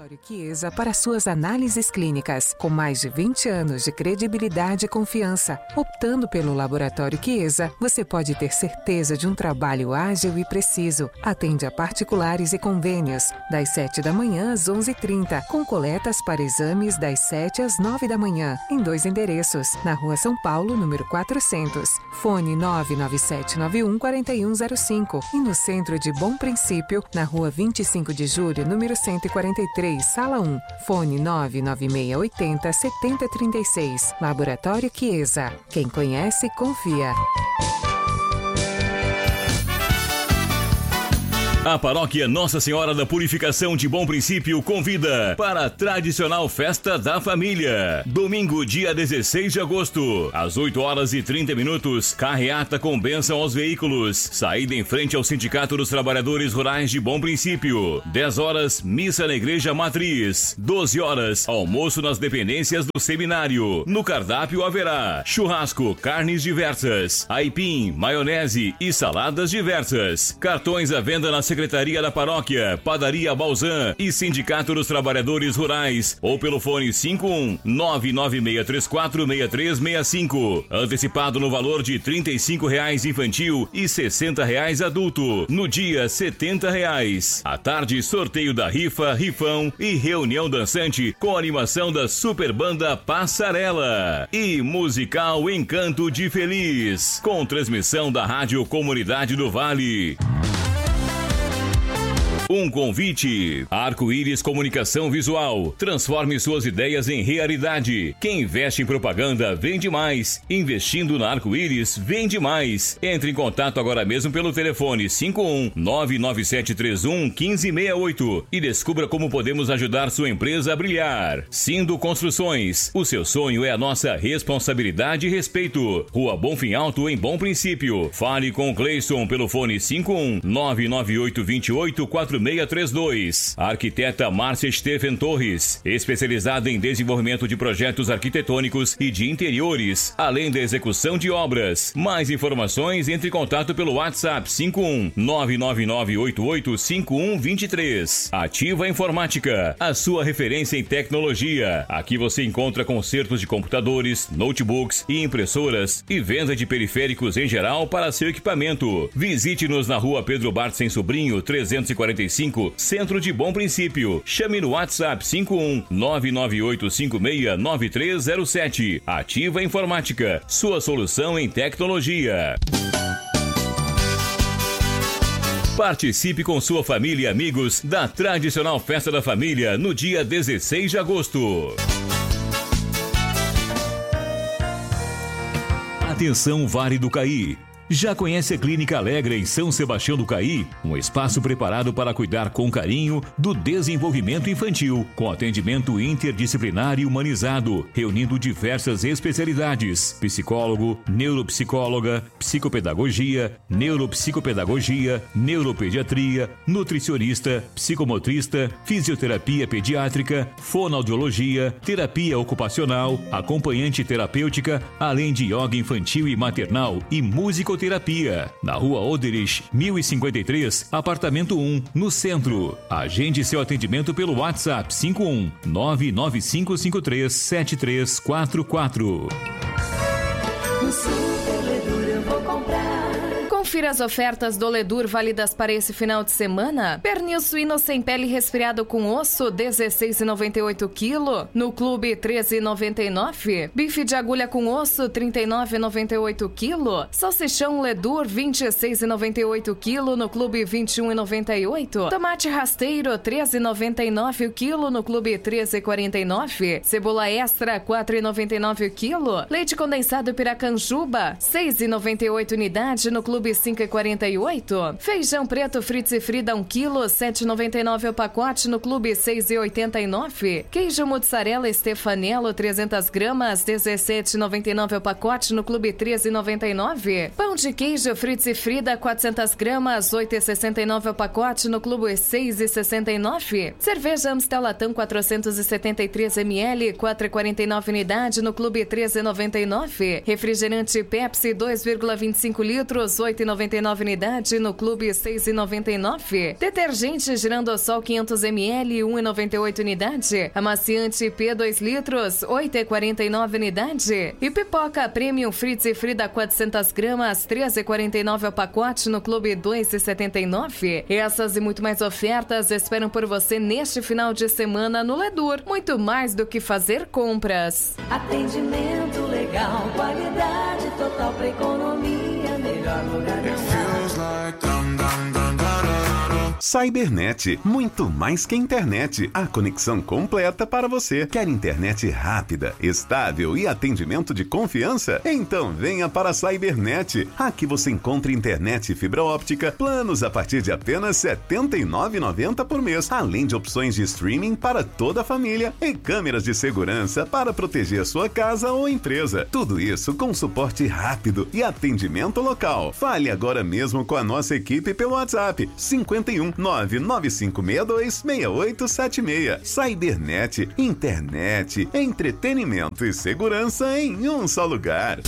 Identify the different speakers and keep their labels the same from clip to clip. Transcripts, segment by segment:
Speaker 1: Laboratório Chiesa para suas análises clínicas, com mais de 20 anos de credibilidade e confiança. Optando pelo Laboratório Chiesa, você pode ter certeza de um trabalho ágil e preciso. Atende a particulares e convênios, das 7 da manhã às 11h30, com coletas para exames das 7 às 9 da manhã, em 2 endereços, na Rua São Paulo, número 400. Fone 997914105 e no centro de Bom Princípio, na Rua 25 de Julho, número 143, Sala 1. Fone 99680-7036. Laboratório Chiesa. Quem conhece, confia.
Speaker 2: A paróquia Nossa Senhora da Purificação de Bom Princípio convida para a tradicional Festa da Família. Domingo, dia 16 de agosto, às 8h30, carreata com bênção aos veículos. Saída em frente ao Sindicato dos Trabalhadores Rurais de Bom Princípio. 10 horas, missa na Igreja Matriz. 12 horas, almoço nas dependências do seminário. No cardápio haverá churrasco, carnes diversas, aipim, maionese e saladas diversas. Cartões à venda na Secretaria da Paróquia, Padaria Balzan e Sindicato dos Trabalhadores Rurais, ou pelo fone 51-996346365. Antecipado no valor de R$ 35,00 infantil e R$ 60,00 adulto. No dia, R$ 70,00. À tarde, sorteio da rifa, rifão e reunião dançante com animação da Super Banda Passarela e musical Encanto de Feliz, com transmissão da Rádio Comunidade do Vale. Um convite. Arco-Íris Comunicação Visual. Transforme suas ideias em realidade. Quem investe em propaganda vende mais. Investindo na Arco-Íris, vende mais. Entre em contato agora mesmo pelo telefone 51-99731-1568 e descubra como podemos ajudar sua empresa a brilhar. Sindo Construções. O seu sonho é a nossa responsabilidade e respeito. Rua Bonfim Alto, em Bom Princípio. Fale com o Cleison pelo fone 51-99828-4632. Arquiteta Márcia Stephen Torres, especializada em desenvolvimento de projetos arquitetônicos e de interiores, além da execução de obras. Mais informações, entre em contato pelo WhatsApp 51-99988-5123. Ativa Informática, a sua referência em tecnologia. Aqui você encontra consertos de computadores, notebooks e impressoras e venda de periféricos em geral para seu equipamento. Visite-nos na Rua Pedro Bartzen Sobrinho, 345, Centro de Bom Princípio. Chame no WhatsApp 51-99856-9307. Ativa Informática, sua solução em tecnologia. Participe com sua família e amigos da tradicional Festa da Família no dia 16 de agosto. Atenção, Vale do Caí. Já conhece a Clínica Alegre em São Sebastião do Caí? Um espaço preparado para cuidar com carinho do desenvolvimento infantil, com atendimento interdisciplinar e humanizado, reunindo diversas especialidades: psicólogo, neuropsicóloga, psicopedagogia, neuropsicopedagogia, neuropediatria, nutricionista, psicomotrista, fisioterapia pediátrica, fonoaudiologia, terapia ocupacional, acompanhante terapêutica, além de yoga infantil e maternal e musicoterapia. Na Rua Oderich, 1053, apartamento 1, no centro. Agende seu atendimento pelo WhatsApp 51-99553-7344.
Speaker 3: No Super Ledur eu vou comprar. Confira as ofertas do Ledur válidas para esse final de semana. Pernil suíno sem pele resfriado com osso, R$16,98 kg. No Clube, R$13,99. Bife de agulha com osso, R$39,98 kg. Salsichão Ledur, R$26,98 kg. No Clube, R$21,98. Tomate rasteiro, R$13,99 kg. No Clube, R$13,49. Cebola extra, R$4,99 kg. Leite condensado Piracanjuba, R$6,98 unidade. No Clube, R$5,48. Feijão preto Fritz e Frida 1 kg, R$7,99 o pacote. No Clube, R$6,89. Queijo mozzarella Stefanello 300 gramas, R$17,99 o pacote. No Clube, R$13,99. Pão de queijo Fritz e Frida 400 gramas, R$8,69 o pacote. No Clube, R$6,69. Cerveja Amstel Latão 473 ml, R$4,49 unidade. No Clube, R$13,99. Refrigerante Pepsi 2,25 litros, R$8,99 5,99 unidade, no Clube 6,99. Detergente Girandosol 500 ml, 1,98 unidade. Amaciante P 2 litros, 8,49 unidade. E pipoca Premium Fritz e Frida 400 gramas, 13,49 ao pacote, no Clube 2,79. Essas e muito mais ofertas esperam por você neste final de semana no Ledur. Muito mais do que fazer compras.
Speaker 4: Atendimento legal, qualidade total pra economia, melhor lugar do
Speaker 5: Cybernet, muito mais que internet. A conexão completa para você. Quer internet rápida, estável e atendimento de confiança? Então venha para a Cybernet. Aqui você encontra internet fibra óptica, planos a partir de apenas R$ 79,90 por mês, além de opções de streaming para toda a família e câmeras de segurança para proteger sua casa ou empresa. Tudo isso com suporte rápido e atendimento local. Fale agora mesmo com a nossa equipe pelo WhatsApp 51 995626876. Cybernet, internet, entretenimento e segurança em um só lugar.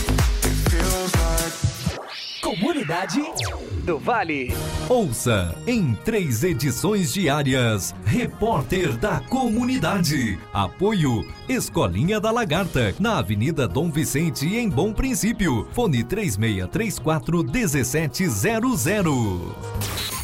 Speaker 6: Comunidade do Vale.
Speaker 7: Ouça em 3 edições diárias Repórter da Comunidade. Apoio Escolinha da Lagarta, na Avenida Dom Vicente, em Bom Princípio. Fone 3634-1700.